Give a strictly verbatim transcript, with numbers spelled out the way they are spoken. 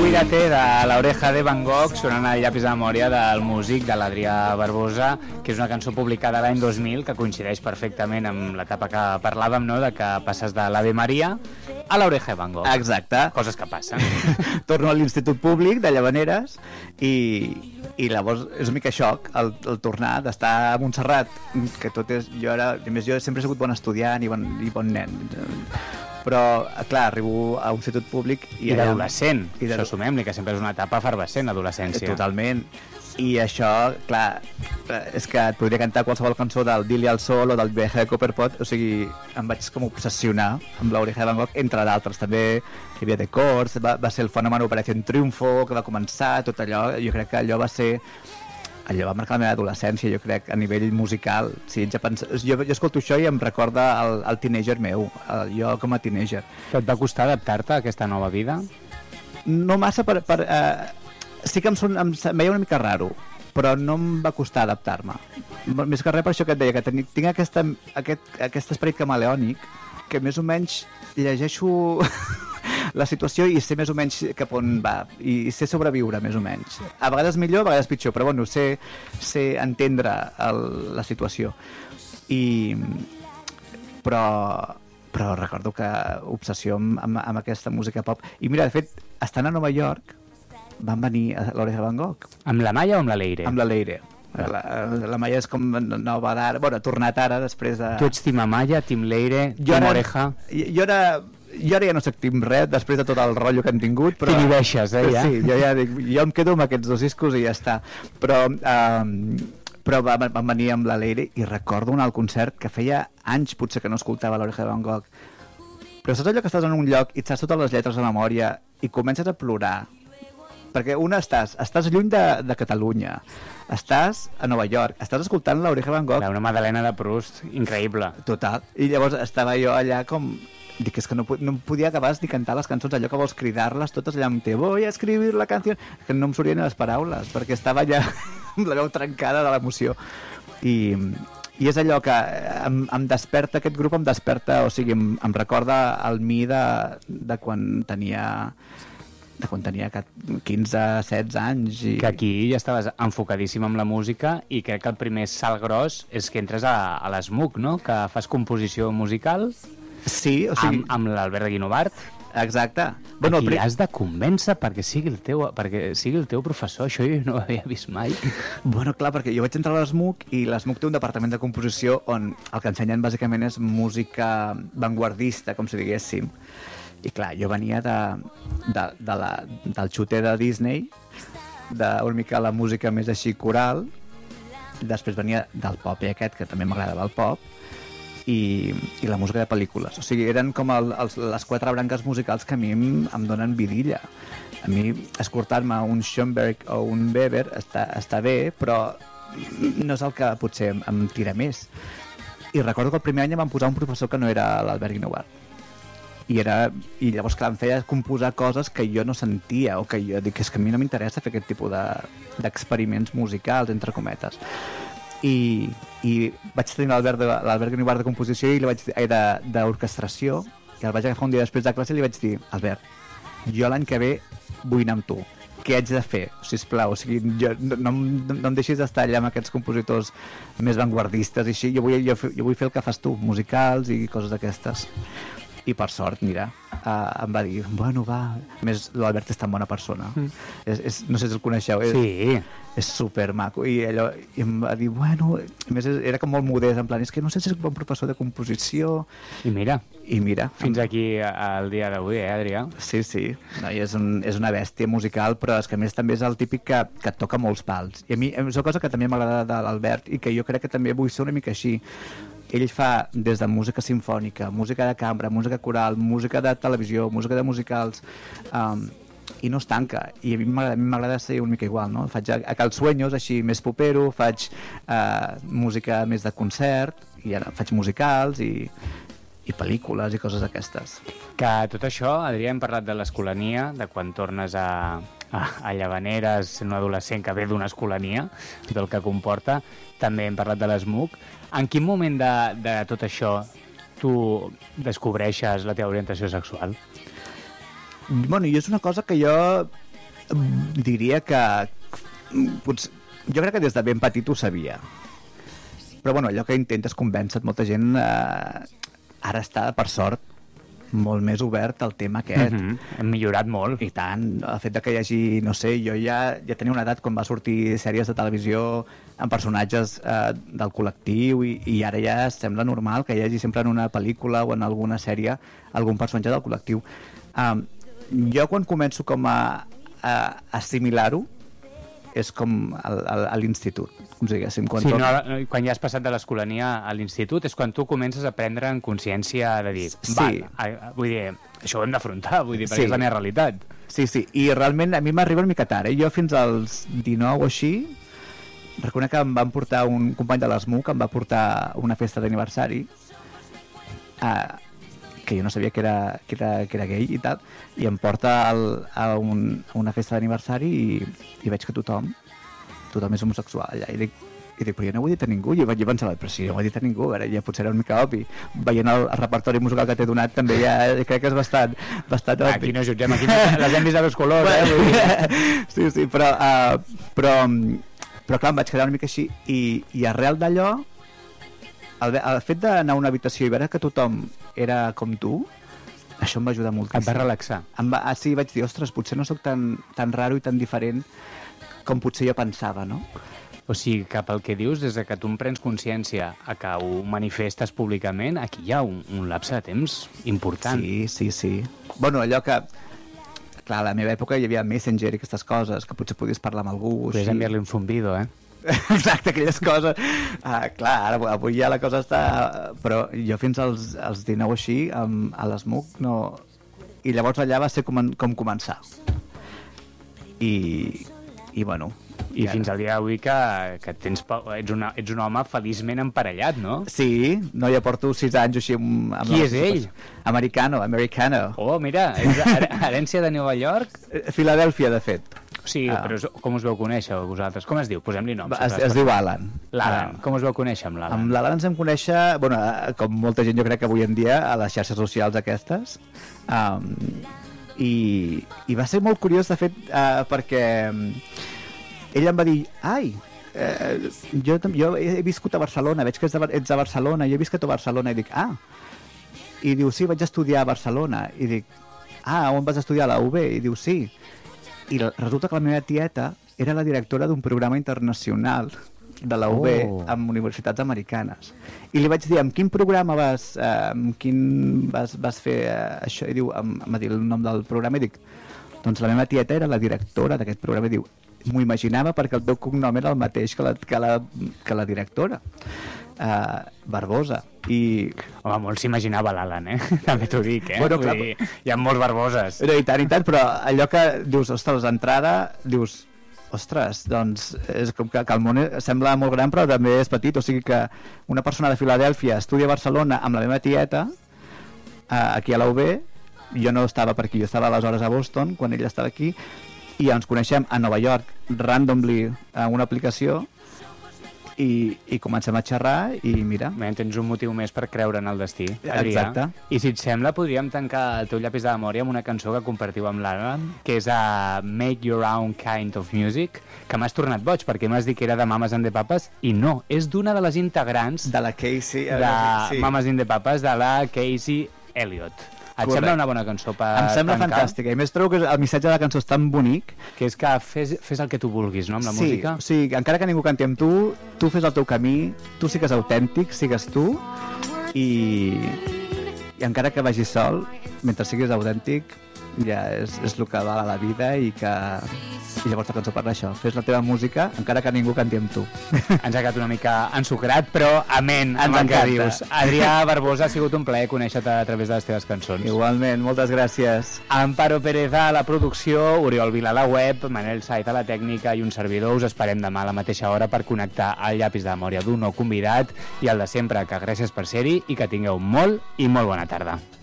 Olvídate de l'Oreja de Van Gogh sonant al llapis de memòria del músic de l'Adrià Barbosa, que és una cançó publicada l'any dos mil que coincideix perfectament amb l'etapa que parlàvem, no?, de que passes de l'Ave Maria a l'Oreja de Van Gogh. Exacte. Coses que passen. Torno a l'Institut Públic de Llavaneres i, i llavors és una mica xoc el, el tornar d'estar a Montserrat, que tot és... Jo, era, a més, jo sempre he sigut bon estudiant i bon, i bon nen, però, clar, arribo a un institut públic i, I d'adolescent, i això sumem-li, que sempre és una etapa efervescent, adolescència. Totalment. I això, clar, és que et podria cantar qualsevol cançó del Dili al Sol o del Viaje de Copperpot, o sigui, em vaig com obsessionar amb l'Oreja de Van Gogh, entre d'altres. També hi havia The Course, va, va ser el fenomen Operación Triunfo, que va començar, tot allò, jo crec que allò va ser... Allò va marcar la meva adolescència, jo crec, a nivell musical. Sí, ja pens... jo, jo escolto això i em recorda el, el teenager meu, el, jo com a teenager. Que et va costar adaptar-te a aquesta nova vida? No massa per... per eh... Sí que em, son, em, em veia una mica raro, però no em va costar adaptar-me. Més que res per això que et deia, que tinc, tinc aquesta, aquest, aquest esperit camaleònic, que més o menys llegeixo... la situació i sé més o menys cap on va i sé sobreviure més o menys, a vegades millor, a vegades pitjor, però bueno, sé, sé entendre el, la situació i però, però recordo que obsessió amb, amb, amb aquesta música pop i mira, de fet, estant a Nova York van venir a l'Oreja de Van Gogh amb la Maia o amb la Leire? Amb la Leire. La, la Maia és com nova d'ara, bueno, ha tornat ara després de... Tu ets Team Amaya, Team Leire, Team Oreja? Jo, jo era... Jo ara ja no soc Team res, després de tot el rotllo que hem tingut, però... T'inhibeixes, eh, ja? Sí, jo ja dic, jo em quedo amb aquests dos discos i ja està. Però, um, però van, van venir amb la Leire i recordo un alt concert que feia anys potser que no escoltava l'Oreja de Van Gogh. Però saps allò que estàs en un lloc i et saps totes les lletres de memòria i comences a plorar? Perquè una, estàs, estàs lluny de, de Catalunya, estàs a Nova York, estàs escoltant l'Oreja de Van Gogh... Una Madalena de Proust, increïble. Total. I llavors estava jo allà com... Dic, és que no, no podia acabar ni cantar les cançons, allò que vols cridar-les totes allà amb te voy a escribir la canció, que no em sortien les paraules, perquè estava allà amb la veu trencada de l'emoció. I, i és allò que em, em desperta, aquest grup em desperta, o sigui, em, em recorda el mi de, de quan tenia... de quan tenia quinze, setze anys. I... Que aquí ja estaves enfocadíssim amb la música i crec que el primer salt gros és que entres a, a l'ESMUC, no?, que fas composició musical. Sí, o sigui... Amb, amb l'Albert de Guinovart. Exacte. Bueno, Aquí pri... has de convèncer perquè sigui el teu, perquè sigui el teu professor, això jo no ho havia vist mai. Bueno, clar, perquè jo vaig entrar a l'ESMUC i l'ESMUC té un departament de composició on el que ensenyen bàsicament és música vanguardista, com si diguéssim. I clar, jo venia de, de, de la, del xuter de Disney, d'una mica la música més així coral, després venia del pop i aquest, que també m'agradava el pop, i, i la música de pel·lícules. O sigui, eren com el, els, les quatre branques musicals que a mi em, em donen vidilla. A mi, escoltar-me un Schoenberg o un Weber està, està bé, però no és el que potser em, em tira més. I recordo que el primer any em van posar un professor que no era l'Albert Guinovart. I, era, i llavors, clar, em feia composar coses que jo no sentia, o que jo dic, és que a mi no m'interessa fer aquest tipus de, d'experiments musicals, entre cometes. I, i vaig tenir l'Albert Guinovart de composició i li vaig dir, d'orquestració, i el vaig agafar un dia després de classe i li vaig dir, Albert, jo l'any que ve vull anar amb tu. Què haig de fer, sisplau? O sigui, jo, no, no, no em deixis d'estar allà amb aquests compositors més vanguardistes i així, jo vull, jo, jo vull fer el que fas tu, musicals i coses d'aquestes. I per sort, mira, uh, em va dir, bueno, va... A més, l'Albert és tan bona persona. Mm. És, és, no sé si el coneixeu. És, sí. És supermaco. I, allò, i em va dir, bueno... A més, era com molt modest, en plan, és que no sé si és un bon professor de composició... I mira. I mira. Fins aquí al dia d'avui, eh, Adrià? Sí, sí. No, és, un, és una bèstia musical, però és que a més també és el típic que, que toca molts pals. I a mi és una cosa que també m'agrada de l'Albert i que jo crec que també vull ser una mica així. Ell fa des de música simfònica, música de cambra, música coral, música de televisió, música de musicals, um, i no es tanca. I a mi m'agrada ser una mica igual, no? Faig a, a Cal Sueños, així més popero, faig uh, música més de concert, i ara faig musicals i, i pel·lícules i coses d'aquestes. Que tot això, Adrià, hem parlat de l'escolania, de quan tornes a, a, a Llavaneres, sent un adolescent que ve d'una escolania, del que comporta. També hem parlat de l'ESMUC. En quin moment de, de tot això tu descobreixes la teva orientació sexual? Bueno, jo és una cosa que jo diria que potser, jo crec que des de ben petit ho sabia, però bueno, allò que intentes convèncer molta gent eh, ara està, per sort, molt més obert al tema aquest. Mm-hmm. Hem millorat molt. I tant, el fet de que hi hagi, no sé, jo ja, ja tenia una edat quan va sortir sèries de televisió amb personatges eh, del col·lectiu i, i ara ja sembla normal que hi hagi sempre en una pel·lícula o en alguna sèrie algun personatge del col·lectiu. Um, jo quan començo com a, a assimilar-ho és com a, a, a l'institut, com si diguéssim. Quan, sí, tot... no, quan ja has passat de l'escolania a l'institut és quan tu comences a prendre en consciència de dir, sí. va, vull dir, això ho hem d'afrontar, vull dir, perquè sí. és la meva realitat. Sí, sí, i realment a mi m'arriba una mica tard, eh? Jo fins als dinou o així, reconec que em van portar un company de l'ESMUC, em va portar una festa d'aniversari, eh, que jo no sabia que era, que era, que era gay i tal, i em porta al, a, un, a una festa d'aniversari i, i veig que tothom, tothom és homosexual allà, i dic, i dic, però jo no ho he dit a ningú, i jo pensava, però si no ho he dit a ningú, ara ja potser era una mica obvi, veient el, el repertori musical que t'he donat també ja crec que és bastant, bastant obvi. Aquí no jutgem, aquí les hem vist a dos colors, eh? Vull dir. Sí, sí, però, uh, però, però clar, em vaig quedar una mica així, i, i arrel d'allò, el, el fet d'anar a una habitació i veure que tothom era com tu, això em va ajudar moltíssim. Et va relaxar. Em va, ah, sí, vaig dir, ostres, potser no sóc tan, tan raro i tan diferent com potser jo pensava, no? O sigui, cap al que dius, des de que tu en prens consciència a que ho manifestes públicament, aquí hi ha un, un lapse de temps important. Sí, sí, sí. Bueno, allò que... Clar, a la meva època hi havia Messenger i aquestes coses, que potser podies parlar amb algú. Podries així. enviar-li un zumbido, eh? Exacte, aquelles coses. Ah, clar, ara, avui ja la cosa està... Però jo fins als, als dinou així, amb, a l'ESMUC, no... I llavors allà va ser com, com començar. I, i bueno... I ja. Fins al dia d'avui que, que tens, ets, una, ets un home feliçment emparellat, no? Sí, no, jo porto sis anys així amb... amb Qui és ell? Americano, americano. Oh, mira, és herència de Nova York? Filadèlfia, de fet. Sí, ah. Però com us veu conèixer vosaltres? Com es diu? Posem-li nom. Es, es diu Alan. L'Alan. Ah. Com us veu conèixer amb l'Alan? Amb l'Alan ens vam conèixer, bueno, com molta gent jo crec que avui en dia, a les xarxes socials aquestes. Um, i, I va ser molt curiós, de fet, uh, perquè ell em va dir, ai, eh, jo, jo he viscut a Barcelona, veig que ets de, ets de Barcelona, jo he viscut a Barcelona, i dic, ah. I diu, sí, vaig estudiar a Barcelona. I dic, ah, on vas estudiar? A la U B? I diu, sí. I resulta que la meva tieta era la directora d'un programa internacional de la U B oh. amb universitats americanes. I li vaig dir, amb quin programa vas, eh, amb quin vas, vas fer eh, això? I diu, em va dir el nom del programa, i dic, doncs la meva tieta era la directora d'aquest programa. I diu, m'ho imaginava perquè el teu cognom era el mateix que la, que la, que la directora. Uh, Barbosa. I... Home, molt s'imaginava l'Alan, eh? També t'ho dic, eh? Bueno, Vull clar, dir, hi ha molts Barboses. No, i tant, i tant, però allò que dius, ostres, d'entrada, dius, ostres, doncs és com que, que el món sembla molt gran però també és petit, o sigui que una persona de Filadèlfia estudia a Barcelona amb la meva tieta, uh, aquí a la U B, jo no estava per aquí, jo estava aleshores a Boston, quan ella estava aquí, i ens coneixem a Nova York, randomly, a una aplicació, i, i comencem a xerrar i mira... Ben, tens un motiu més per creure en el destí, Adrià. Exacte. I si et sembla, podríem tancar el teu llapis de memòria amb una cançó que compartiu amb l'Alan, que és a Make Your Own Kind of Music, que m'has tornat boig, perquè m'has dit que era de Mamas and the Papas, i no, és d'una de les integrants de la Casey, de sí. Mamas and the Papas, de la Casey Elliott. Et Correcte. Sembla una bona cançó per tancar? Em sembla tancar? fantàstica. I més trobo que el missatge de la cançó és tan bonic. Que és que fes, fes el que tu vulguis, no?, amb la sí, música. Sí, encara que ningú canti amb tu, tu fes el teu camí, tu sigues autèntic, sigues tu, i, i encara que vagis sol, mentre siguis autèntic, ja és, és el que val a la vida i que... I llavors la cançó parla això, fes la teva música encara que ningú canti amb tu. Ens ha quedat una mica ensucrat, però amén amb el que dius. Adrià Barbosa, ha sigut un plaer conèixer-te a través de les teves cançons. Igualment, moltes gràcies. Amparo Pérez a la producció, Oriol Vila a la web, Manel Saiz a la tècnica i un servidor. Us esperem demà a la mateixa hora per connectar el llapis de memòria d'un nou convidat i el de sempre, que gràcies per ser-hi i que tingueu molt i molt bona tarda.